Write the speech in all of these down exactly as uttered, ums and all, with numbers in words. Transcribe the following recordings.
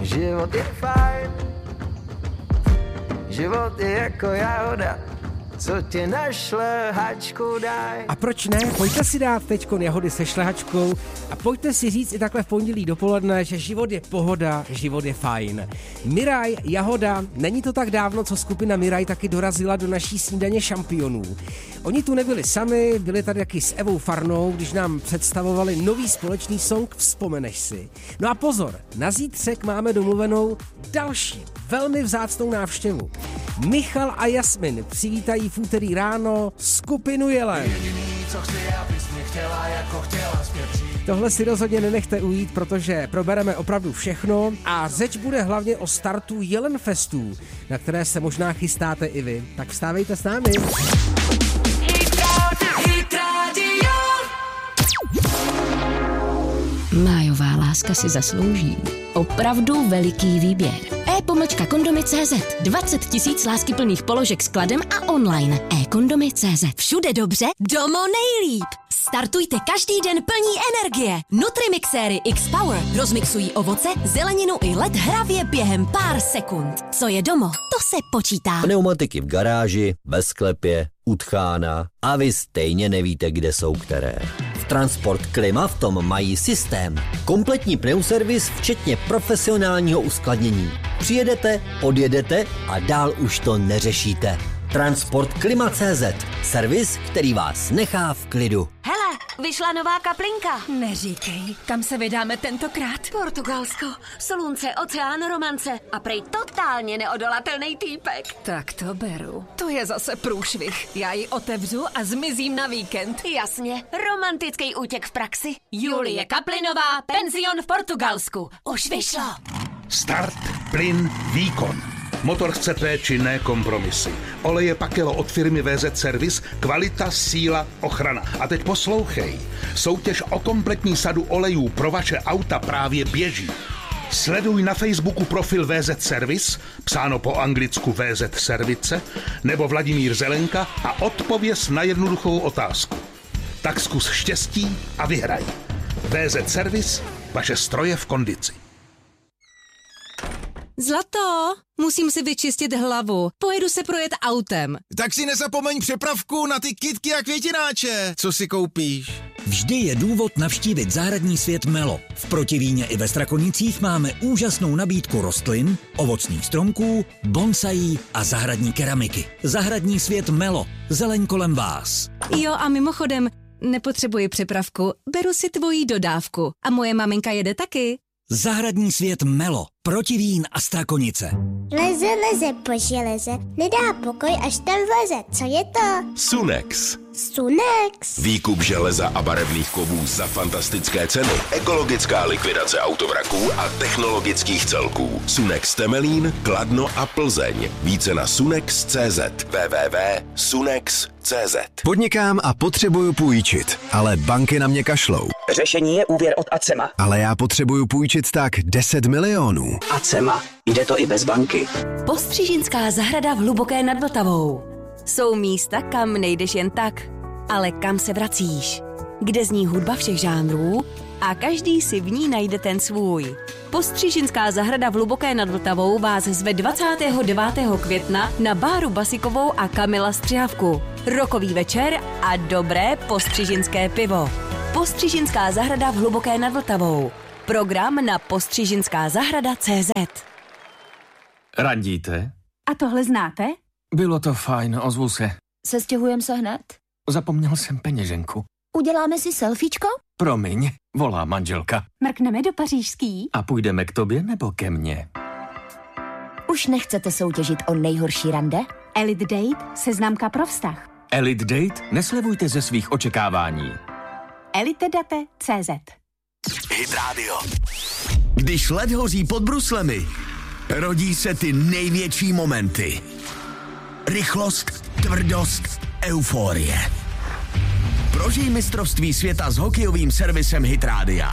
Život je fajn, život je jako jahoda, co tě na šlehačku daj. A proč ne? Pojďte si dát teďkon jahody se šlehačkou a pojďte si říct i takhle v pondělí dopoledne, že život je pohoda, život je fajn. Miraj, jahoda, není to tak dávno, co skupina Miraj taky dorazila do naší snídaně šampionů. Oni tu nebyli sami, byli tady taky s Evou Farnou, když nám představovali nový společný song Vzpomeneš si. No a pozor, na zítřek máme domluvenou další, velmi vzácnou návštěvu. Michal a Jasmin přivítají v úterý ráno skupinu Jelen. Tohle si rozhodně nenechte ujít, protože probereme opravdu všechno a řeč bude hlavně o startu Jelen Festů, na které se možná chystáte i vy. Tak vstávejte s námi. Májová láska si zaslouží opravdu veliký výběr. e-pomlčka kondomy tečka cé zet. dvacet tisíc láskyplných položek s kladem a online. e-kondomy tečka cé zet. Všude dobře, domo nejlíp. Startujte každý den plní energie. Nutrimixéry X-Power rozmixují ovoce, zeleninu i led hravě během pár sekund. Co je domo, to se počítá. Pneumatiky v garáži, ve sklepě, utchána a vy stejně nevíte, kde jsou které. V Transport Klima v tom mají systém. Kompletní pneuservis, včetně profesionálního uskladnění. Přijedete, odjedete a dál už to neřešíte. Transport Klima tečka cé zet. Servis, který vás nechá v klidu. Hele, vyšla nová kaplinka. Neříkej, kam se vydáme tentokrát? Portugalsko, slunce, oceán, romance a prej totálně neodolatelný týpek. Tak to beru. To je zase průšvih. Já ji otevřu a zmizím na víkend. Jasně, romantický útěk v praxi. Julie Kaplinová, penzion v Portugalsku. Už vyšlo. Start, plyn, výkon. Motor chcete či ne kompromisy. Oleje Pakelo od firmy vé zet Service, kvalita, síla, ochrana. A teď poslouchej. Soutěž o kompletní sadu olejů pro vaše auta právě běží. Sleduj na Facebooku profil vé zet Service, psáno po anglicku vé zet Service, nebo Vladimír Zelenka a odpověz na jednoduchou otázku. Tak zkus štěstí a vyhraj. vé zet Service, vaše stroje v kondici. Zlato, musím si vyčistit hlavu. Pojedu se projet autem. Tak si nezapomeň přepravku na ty kytky a květináče, co si koupíš. Vždy je důvod navštívit zahradní svět Melo. V Protivíně i ve Strakonicích máme úžasnou nabídku rostlin, ovocných stromků, bonsaí a zahradní keramiky. Zahradní svět Melo. Zeleň kolem vás. Jo a mimochodem, nepotřebuji přepravku, beru si tvoji dodávku. A moje maminka jede taky. Zahradní svět Melo. Protivín a Strakonice. Leze, leze po železe, nedá pokoj, až tam vleze. Co je to? Sunex. Sunex. Výkup železa a barevných kovů za fantastické ceny. Ekologická likvidace autovraků a technologických celků. Sunex Temelín, Kladno a Plzeň. Více na sunex tečka cé zet. w w w tečka sunex tečka cé zet. Podnikám a potřebuju půjčit, ale banky na mě kašlou. Řešení je úvěr od Acema. Ale já potřebuju půjčit tak deset milionů. Acema. Jde to i bez banky. Postřižinská zahrada v Hluboké nad Vltavou. Jsou místa, kam nejdeš jen tak, ale kam se vracíš. Kde zní hudba všech žánrů a každý si v ní najde ten svůj. Postřižinská zahrada v Hluboké nad Vltavou vás zve dvacátého devátého května na Báru Basikovou a Kamila Střihavku. Rokový večer a dobré postřižinské pivo. Postřižinská zahrada v Hluboké nad Vltavou. Program na postřižinská zahrada tečka cé zet. Randíte? A tohle znáte? Bylo to fajn, ozvu se. Sestěhujeme se hned? Zapomněl jsem peněženku. Uděláme si selfiečko? Promiň, volá manželka. Mrkneme do pařížský? A půjdeme k tobě nebo ke mně? Už nechcete soutěžit o nejhorší rande? Elite Date, seznamka pro vztah. Elite Date? Neslevujte ze svých očekávání. elitedate tečka cé zet. Hit Radio. Když led hoří pod bruslemi, rodí se ty největší momenty. Rychlost, tvrdost, euforie. Prožij mistrovství světa s hokejovým servisem Hit Rádia.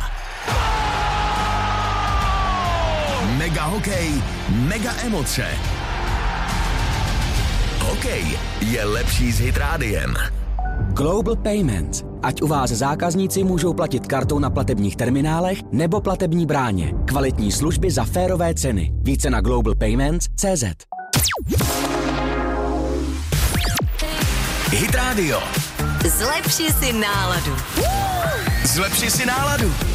Mega hokej, mega emoce. Hokej je lepší s Hit Rádiem. Global Payments. Ať u vás zákazníci můžou platit kartou na platebních terminálech nebo platební bráně. Kvalitní služby za férové ceny. Více na global payments tečka cé zet. Hit Radio. Zlepši si náladu. Zlepši si náladu.